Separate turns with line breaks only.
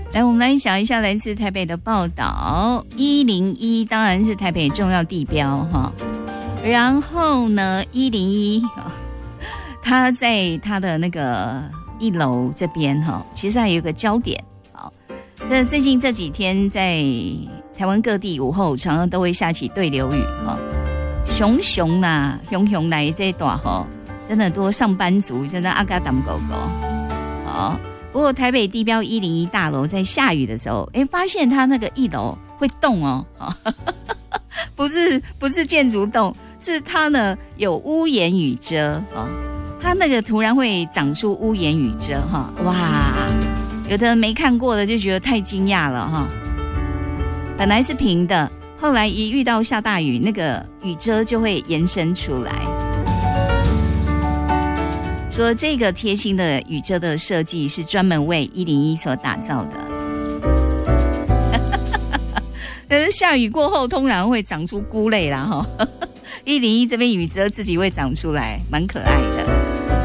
来，我们来讲一下来自台北的报道。101当然是台北重要地标哈，然后呢，101它在它的那个1楼这边哈，其实还有一个焦点。好，那最近这几天在台湾各地午后常常都会下起对流雨哈，熊熊啦，熊熊来这一段哈，真的多上班族真的阿嘎当狗狗。好。不过台北地标101大楼在下雨的时候，发现它那个1楼会动哦，不是建筑动，是它呢有屋檐雨遮啊，它那个突然会长出屋檐雨遮哈，哇，有的没看过的就觉得太惊讶了哈。本来是平的，后来一遇到下大雨，那个雨遮就会延伸出来。说这个贴心的雨遮的设计是专门为101所打造的。可是下雨过后通常会长出菇类啦哈，101这边雨遮自己会长出来，蛮可爱的。